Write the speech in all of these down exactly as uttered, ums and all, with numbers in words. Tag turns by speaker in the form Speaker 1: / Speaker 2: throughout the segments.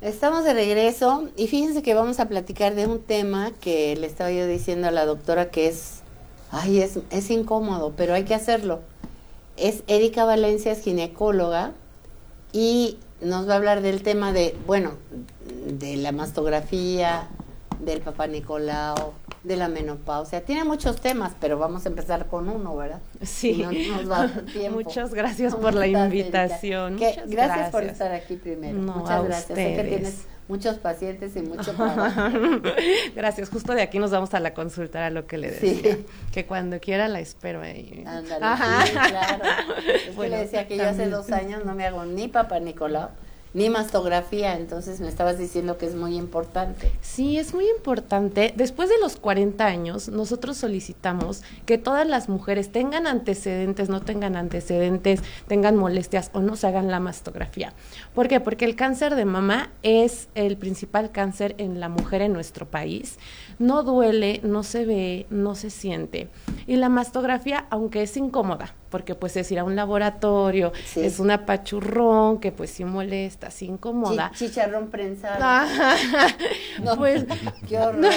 Speaker 1: Estamos de regreso y fíjense que vamos a platicar de un tema que le estaba yo diciendo a la doctora que es, ay, es, es incómodo, pero hay que hacerlo. Es Erika Valencia, es ginecóloga y nos va a hablar del tema de, bueno, de la mastografía, del papá Nicolau, de la menopausia. Tiene muchos temas, pero vamos a empezar con uno, ¿verdad?
Speaker 2: Sí.
Speaker 1: No nos va a dar tiempo.
Speaker 2: Muchas gracias por la invitación.
Speaker 1: Que,
Speaker 2: Muchas
Speaker 1: gracias,
Speaker 2: gracias
Speaker 1: por estar aquí primero.
Speaker 2: No,
Speaker 1: Muchas
Speaker 2: a
Speaker 1: gracias.
Speaker 2: ustedes.
Speaker 1: Sé que tienes muchos pacientes y mucho trabajo.
Speaker 2: Gracias. Justo de aquí nos vamos a la consulta, a lo que le decía.
Speaker 1: Sí.
Speaker 2: Que cuando quiera la espero ahí.
Speaker 1: Ándale,
Speaker 2: Ajá.
Speaker 1: sí, claro. Es
Speaker 2: Bueno,
Speaker 1: que le decía que yo hace
Speaker 2: también.
Speaker 1: dos años no me hago ni papá Nicolau, ni mastografía, entonces me estabas diciendo que es muy importante.
Speaker 2: Sí, es muy importante. Después de los cuarenta años, nosotros solicitamos que todas las mujeres tengan antecedentes, no tengan antecedentes, tengan molestias o no se hagan la mastografía. ¿Por qué? Porque el cáncer de mama es el principal cáncer en la mujer en nuestro país. No duele, no se ve, no se siente. Y la mastografía, aunque es incómoda, porque pues es ir a un laboratorio,
Speaker 1: Sí.
Speaker 2: es un apachurrón que pues sí molesta, sí incomoda.
Speaker 1: Chi- chicharrón prensado.
Speaker 2: Ajá.
Speaker 1: No,
Speaker 2: Pues,
Speaker 1: qué horror.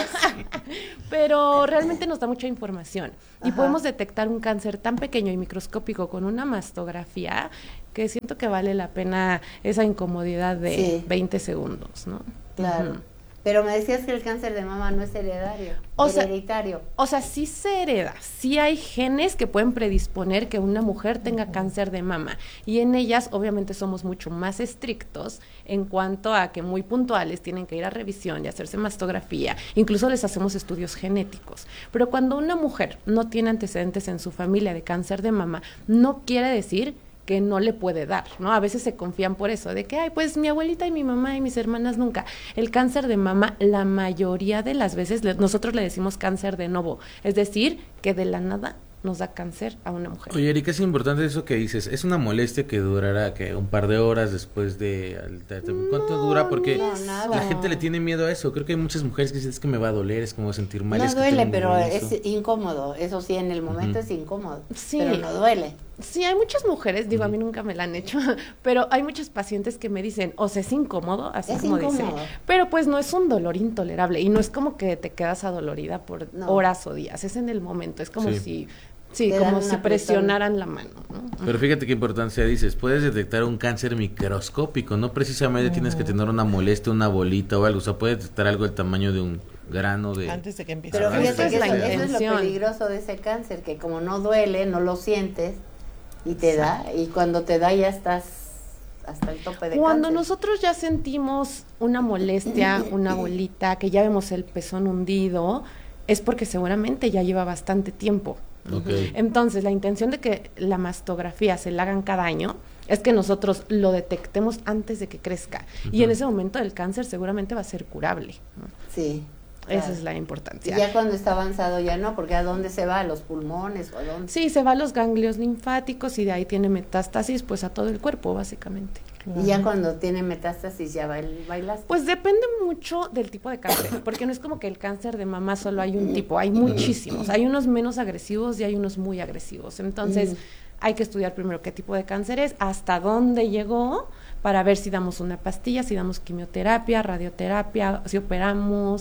Speaker 2: pero realmente nos da mucha información y
Speaker 1: Ajá.
Speaker 2: podemos detectar un cáncer tan pequeño y microscópico con una mastografía que siento que vale la pena esa incomodidad de
Speaker 1: Sí.
Speaker 2: veinte segundos, ¿no?
Speaker 1: Claro.
Speaker 2: Ujú.
Speaker 1: Pero me decías que el cáncer de mama no es heredario,
Speaker 2: O sea,
Speaker 1: hereditario.
Speaker 2: O sea, sí se hereda, sí hay genes que pueden predisponer que una mujer tenga cáncer de mama y en ellas obviamente somos mucho más estrictos en cuanto a que muy puntuales tienen que ir a revisión y hacerse mastografía, incluso les hacemos estudios genéticos. Pero cuando una mujer no tiene antecedentes en su familia de cáncer de mama, no quiere decir que no le puede dar, ¿no? A veces se confían por eso, de que, ay, pues mi abuelita y mi mamá y mis hermanas nunca. El cáncer de mama, la mayoría de las veces, le, nosotros le decimos cáncer de novo, es decir, que de la nada nos da cáncer a una mujer.
Speaker 3: Oye, Erika, es importante eso que dices. Es una molestia que durará que un par de horas después de... de- de- ¿Cuánto
Speaker 2: No,
Speaker 3: dura? Porque
Speaker 1: no, nada.
Speaker 3: la gente le tiene miedo a eso. Creo que hay muchas mujeres que dicen, es que me va a doler, es como sentir mal.
Speaker 1: No
Speaker 3: es que
Speaker 1: duele,
Speaker 3: tengo
Speaker 1: pero
Speaker 3: un
Speaker 1: es
Speaker 3: eso.
Speaker 1: incómodo. Eso sí, en el momento
Speaker 3: Ujú.
Speaker 1: es incómodo.
Speaker 2: Sí.
Speaker 1: Pero no duele.
Speaker 2: Sí, hay muchas mujeres, digo, a mí nunca me la han hecho, pero hay muchas pacientes que me dicen, o sea, es incómodo, así
Speaker 1: Es
Speaker 2: como dice,
Speaker 1: incómodo.
Speaker 2: pero pues no es un dolor intolerable y no es como que te quedas adolorida por
Speaker 1: No.
Speaker 2: horas o días, es en el momento, es como
Speaker 3: Sí.
Speaker 2: si, sí,
Speaker 1: Te dan
Speaker 2: como
Speaker 1: un
Speaker 2: si
Speaker 1: apretón.
Speaker 2: presionaran la mano, ¿no?
Speaker 3: Pero fíjate qué importancia dices. Puedes detectar un cáncer microscópico. No precisamente tienes que tener una molestia, una bolita o algo. O sea, puedes detectar algo del tamaño de un grano de...
Speaker 4: Antes de que empiece.
Speaker 1: Pero
Speaker 3: Ajá,
Speaker 1: fíjate
Speaker 3: esa
Speaker 1: que
Speaker 3: es
Speaker 1: eso,
Speaker 3: la
Speaker 1: eso es lo
Speaker 2: intención.
Speaker 1: peligroso de ese cáncer, que como no duele, no lo sientes y te da, y cuando te da ya estás hasta el tope de
Speaker 2: Cuando
Speaker 1: cáncer.
Speaker 2: nosotros ya sentimos una molestia, una bolita, que ya vemos el pezón hundido, es porque seguramente ya lleva bastante tiempo.
Speaker 3: Ok.
Speaker 2: Entonces, la intención de que la mastografía se la hagan cada año es que nosotros lo detectemos antes de que crezca. Y en
Speaker 3: Ujú.
Speaker 2: ese momento el cáncer seguramente va a ser curable, ¿no?
Speaker 1: Sí.
Speaker 2: Esa
Speaker 1: claro.
Speaker 2: es la
Speaker 1: Y
Speaker 2: importancia.
Speaker 1: ya cuando está avanzado ya no, porque ¿a dónde se va? ¿A los pulmones o a dónde?
Speaker 2: Sí, se va a los ganglios linfáticos y de ahí tiene metástasis pues a todo el cuerpo, básicamente.
Speaker 1: Y ya cuando tiene metástasis ya bail, bailas.
Speaker 2: Pues depende mucho del tipo de cáncer, porque no es como que el cáncer de mama solo hay un tipo, hay muchísimos, hay unos menos agresivos y hay unos muy agresivos, entonces
Speaker 1: Mm.
Speaker 2: hay que estudiar primero qué tipo de cáncer es, hasta dónde llegó, para ver si damos una pastilla, si damos quimioterapia, radioterapia, si operamos,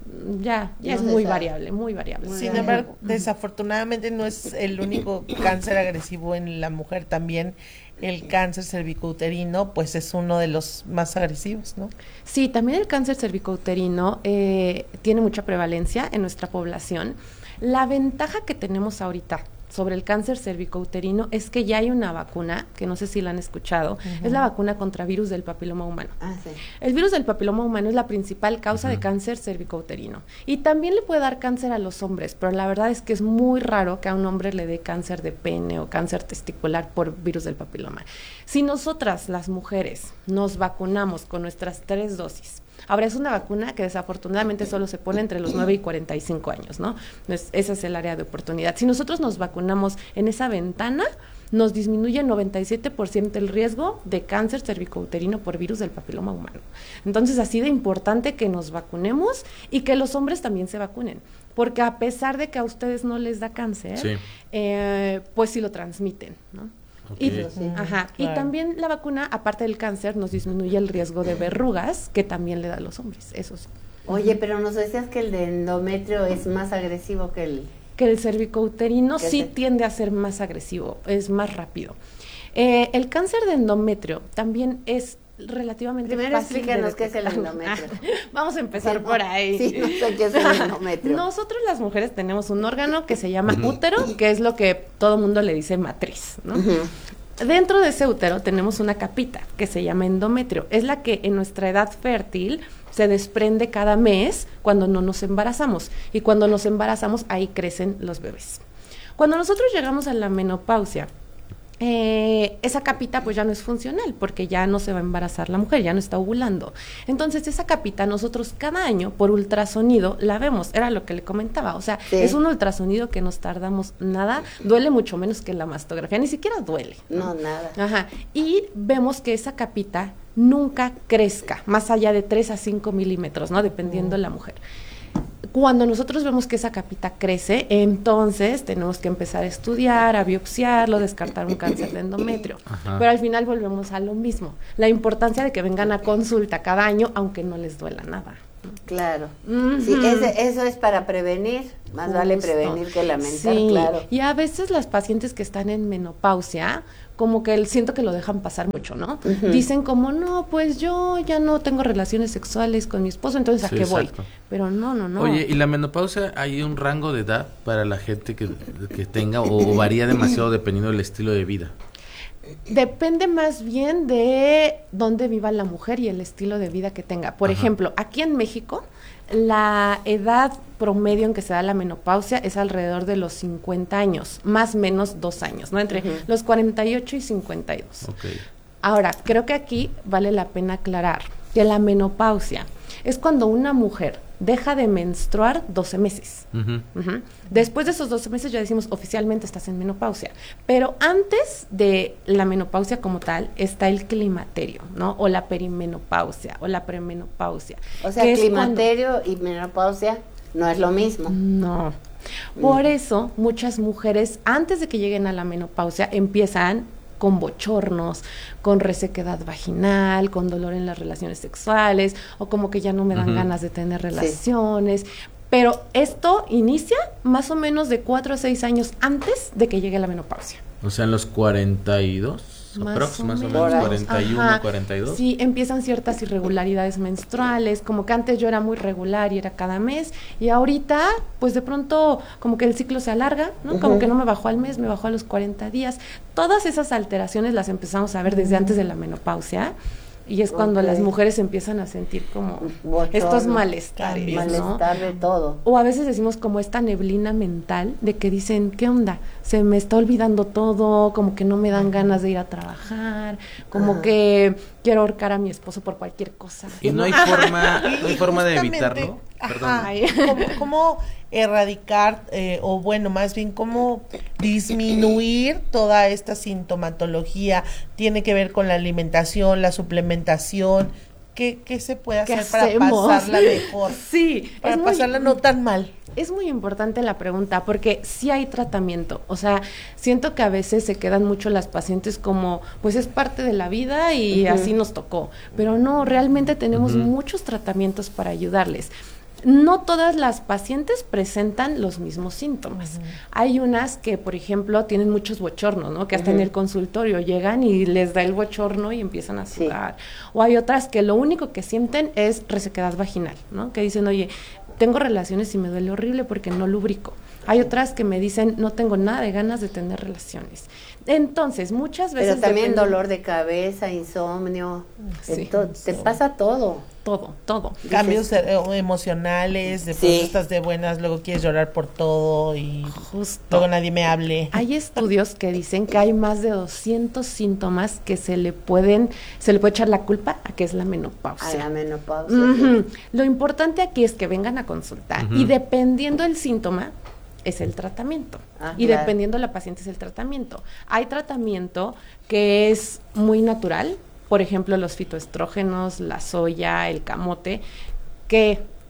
Speaker 2: ya, ya
Speaker 1: No
Speaker 2: es
Speaker 1: se
Speaker 2: muy
Speaker 1: sabe.
Speaker 2: variable, muy variable.
Speaker 1: Muy
Speaker 4: Sin
Speaker 1: bien.
Speaker 4: embargo, desafortunadamente no es el único cáncer agresivo en la mujer, también el cáncer cervicouterino, pues es uno de los más agresivos, ¿no?
Speaker 2: Sí, también el cáncer cervicouterino eh, tiene mucha prevalencia en nuestra población. La ventaja que tenemos ahorita sobre el cáncer cervicouterino es que ya hay una vacuna, que no sé si la han escuchado,
Speaker 4: Ujú.
Speaker 2: es la vacuna contra virus del papiloma humano.
Speaker 1: Ah, sí.
Speaker 2: El virus del papiloma humano es la principal causa de
Speaker 3: Ujú.
Speaker 2: cáncer cervicouterino y también le puede dar cáncer a los hombres, pero la verdad es que es muy raro que a un hombre le dé cáncer de pene o cáncer testicular por virus del papiloma. Si nosotras, las mujeres, nos vacunamos con nuestras tres dosis, ahora es una vacuna que desafortunadamente solo se pone entre los nueve y cuarenta y cinco años, ¿no? Entonces, ese es el área de oportunidad. Si nosotros nos vacunamos en esa ventana, nos disminuye el noventa y siete por ciento el riesgo de cáncer cervicouterino por virus del papiloma humano. Entonces, así de importante que nos vacunemos y que los hombres también se vacunen, porque a pesar de que a ustedes no les da cáncer,
Speaker 3: Sí.
Speaker 2: eh, pues sí lo transmiten, ¿no? Y,
Speaker 3: Ok.
Speaker 4: Sí,
Speaker 2: ajá, y
Speaker 4: claro.
Speaker 2: también la vacuna, aparte del cáncer, nos disminuye el riesgo de verrugas, que también le da a los hombres, eso sí.
Speaker 1: Oye, pero nos decías que el de endometrio es más agresivo que el...
Speaker 2: Que el cervicouterino
Speaker 1: Que
Speaker 2: sí
Speaker 1: se-
Speaker 2: tiende a ser más agresivo, es más rápido. Eh, el cáncer de endometrio también es relativamente
Speaker 1: Primero
Speaker 2: fácil de
Speaker 1: explícanos qué es el
Speaker 2: detectar.
Speaker 1: endometrio.
Speaker 2: Vamos a empezar
Speaker 1: Sí,
Speaker 2: por
Speaker 1: no,
Speaker 2: ahí.
Speaker 1: sí, no sé qué es el endometrio.
Speaker 2: Nosotros las mujeres tenemos un órgano que se llama útero, que es lo que todo mundo le dice matriz, ¿no?
Speaker 1: Ujú.
Speaker 2: Dentro de ese útero tenemos una capita que se llama endometrio. Es la que en nuestra edad fértil se desprende cada mes cuando no nos embarazamos. Y cuando nos embarazamos, ahí crecen los bebés. Cuando nosotros llegamos a la menopausia, eh, esa capita pues ya no es funcional porque ya no se va a embarazar la mujer, ya no está ovulando. Entonces esa capita nosotros cada año por ultrasonido la vemos, era lo que le comentaba, o sea,
Speaker 1: Sí.
Speaker 2: es un ultrasonido que nos tardamos nada, duele mucho menos que la mastografía, ni siquiera duele.
Speaker 1: No, nada.
Speaker 2: Ajá, y vemos que esa capita nunca crezca más allá de tres a cinco milímetros, ¿no? Dependiendo de la mujer. Cuando nosotros vemos que esa capita crece, entonces tenemos que empezar a estudiar, a biopsiarlo, descartar un cáncer de endometrio.
Speaker 3: Ajá.
Speaker 2: Pero al final volvemos a lo mismo, la importancia de que vengan a consulta cada año, aunque no les duela nada.
Speaker 1: Claro.
Speaker 2: Ujú.
Speaker 1: Sí, ese- eso es para prevenir. Más vale
Speaker 2: Justo.
Speaker 1: prevenir que lamentar,
Speaker 2: Sí,
Speaker 1: claro.
Speaker 2: y a veces las pacientes que están en menopausia, como que el- siento que lo dejan pasar mucho, ¿no?
Speaker 1: Ujú.
Speaker 2: Dicen como, no, pues yo ya no tengo relaciones sexuales con mi esposo, entonces ¿a
Speaker 3: Sí,
Speaker 2: qué voy?
Speaker 3: exacto.
Speaker 2: Pero no, no, no.
Speaker 3: Oye, ¿y la menopausia hay un rango de edad para la gente que, que tenga o, o varía demasiado dependiendo del estilo de vida?
Speaker 2: Depende más bien de dónde viva la mujer y el estilo de vida que tenga. Por
Speaker 3: Ajá.
Speaker 2: ejemplo, aquí en México, la edad promedio en que se da la menopausia es alrededor de los cincuenta años, más o menos dos años, ¿no? Entre
Speaker 1: Ujú.
Speaker 2: los cuarenta y ocho y cincuenta y dos.
Speaker 3: Ok.
Speaker 2: Ahora, creo que aquí vale la pena aclarar que la menopausia es cuando una mujer deja de menstruar doce meses.
Speaker 3: Ujú.
Speaker 2: Ujú. Después de esos doce meses ya decimos oficialmente estás en menopausia, pero antes de la menopausia como tal está el climaterio, ¿no? O la perimenopausia o la premenopausia.
Speaker 1: O sea,
Speaker 2: que es
Speaker 1: climaterio y menopausia no es lo mismo.
Speaker 2: cuando- No. Por eso muchas mujeres antes de que lleguen a la menopausia empiezan con bochornos, con resequedad vaginal, con dolor en las relaciones sexuales, o como que ya no me dan
Speaker 3: Ujú.
Speaker 2: ganas de tener relaciones. Pero esto inicia más o menos de cuatro a seis años antes de que llegue la menopausia.
Speaker 3: O sea, en los cuarenta y dos,
Speaker 2: Más
Speaker 3: aprox,
Speaker 2: o
Speaker 3: más o
Speaker 2: menos.
Speaker 3: menos,
Speaker 1: Por ahí.
Speaker 3: cuarenta y uno,
Speaker 2: Ajá.
Speaker 3: cuarenta y dos.
Speaker 2: Sí, empiezan ciertas irregularidades menstruales, como que antes yo era muy regular y era cada mes, y ahorita, pues de pronto, como que el ciclo se alarga, ¿no? Como
Speaker 1: Ujú.
Speaker 2: que no me bajó al mes, me bajó a los cuarenta días. Todas esas alteraciones las empezamos a ver desde antes de la menopausia, y es cuando
Speaker 1: Ok.
Speaker 2: las mujeres empiezan a sentir como
Speaker 1: Bochorno,
Speaker 2: estos malestares,
Speaker 4: cambios,
Speaker 2: ¿no?
Speaker 1: malestar de todo.
Speaker 2: O a veces decimos como esta neblina mental de que dicen, ¿qué onda? Se me está olvidando todo, como que no me dan ganas de ir a trabajar, como
Speaker 1: Ajá.
Speaker 2: que quiero ahorcar a mi esposo por cualquier cosa.
Speaker 3: Y no hay forma, no hay
Speaker 4: Y
Speaker 3: forma de
Speaker 4: justamente,
Speaker 3: evitarlo. Perdón.
Speaker 4: ajá, ¿cómo, cómo erradicar, eh, o bueno, más bien, cómo disminuir toda esta sintomatología? ¿Tiene que ver con la alimentación, la suplementación? ¿Qué, qué se puede
Speaker 2: ¿Qué
Speaker 4: hacer para
Speaker 2: hacemos?
Speaker 4: pasarla mejor?
Speaker 2: Sí,
Speaker 4: Para
Speaker 2: es muy-
Speaker 4: pasarla no tan mal.
Speaker 2: Es muy importante la pregunta porque sí hay tratamiento, o sea, siento que a veces se quedan mucho las pacientes como, pues es parte de la vida y
Speaker 1: Ujú.
Speaker 2: así nos tocó, pero no, realmente tenemos
Speaker 3: Ujú.
Speaker 2: muchos tratamientos para ayudarles. No todas las pacientes presentan los mismos síntomas. Hay unas que, por ejemplo, tienen muchos bochornos, ¿no? Que hasta en
Speaker 1: Ujú.
Speaker 2: el consultorio llegan y les da el bochorno y empiezan a
Speaker 1: Sí.
Speaker 2: sudar. O hay otras que lo único que sienten es resequedad vaginal, ¿no? Que dicen, oye, tengo relaciones y me duele horrible porque no lubrico. Hay otras que me dicen, no tengo nada de ganas de tener relaciones. Entonces, muchas veces...
Speaker 1: Pero también
Speaker 2: depende-
Speaker 1: dolor de cabeza, insomnio,
Speaker 2: Sí.
Speaker 1: ento- te pasa todo.
Speaker 2: Todo, todo.
Speaker 4: Cambios eh, emocionales, de pronto
Speaker 1: Sí.
Speaker 4: estás de buenas, luego quieres llorar por todo y
Speaker 2: Justo.
Speaker 4: luego nadie me hable.
Speaker 2: Hay estudios que dicen que hay más de doscientos síntomas que se le pueden, se le puede echar la culpa a que es la
Speaker 1: A
Speaker 2: menopausia.
Speaker 1: la menopausia.
Speaker 2: Ujú. Lo importante aquí es que vengan a consultar
Speaker 3: Ujú.
Speaker 2: y dependiendo del síntoma es el tratamiento
Speaker 1: Ah,
Speaker 2: y
Speaker 1: claro.
Speaker 2: dependiendo de la paciente es el tratamiento. Hay tratamiento que es muy natural, por ejemplo los fitoestrógenos, la soya, el camote, que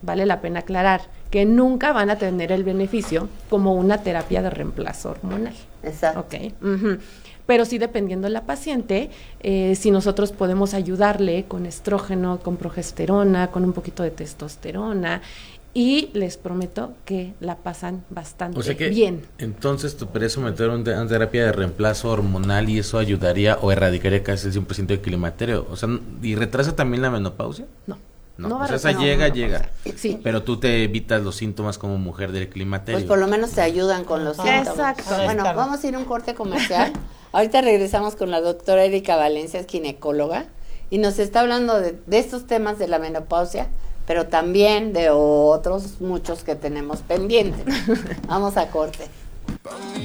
Speaker 2: vale la pena aclarar que nunca van a tener el beneficio como una terapia de reemplazo hormonal.
Speaker 1: Exacto.
Speaker 2: Ok. Uh-huh. Pero sí, dependiendo de la paciente, eh, si nosotros podemos ayudarle con estrógeno, con progesterona, con un poquito de testosterona, y les prometo que la pasan bastante
Speaker 3: o sea que,
Speaker 2: bien.
Speaker 3: Entonces, tú puedes someter una, una terapia de reemplazo hormonal y eso ayudaría o erradicaría casi el cien por ciento de climaterio. O sea, ¿y retrasa también la menopausia?
Speaker 2: No.
Speaker 3: No,
Speaker 2: no
Speaker 3: o
Speaker 2: va
Speaker 3: sea,
Speaker 2: a
Speaker 3: esa
Speaker 2: retrasar
Speaker 3: llega,
Speaker 2: la
Speaker 3: llega.
Speaker 2: menopausia. Sí.
Speaker 3: Pero tú te evitas los síntomas como mujer del climaterio.
Speaker 1: Pues por lo menos te ayudan con los
Speaker 4: Ah,
Speaker 1: síntomas.
Speaker 2: exacto.
Speaker 1: Bueno,
Speaker 4: Claro.
Speaker 1: vamos a ir a un corte comercial. Ahorita regresamos con la doctora Erika Valencia, es ginecóloga, y nos está hablando de, de estos temas de la menopausia, pero también de otros muchos que tenemos pendientes. Vamos a corte.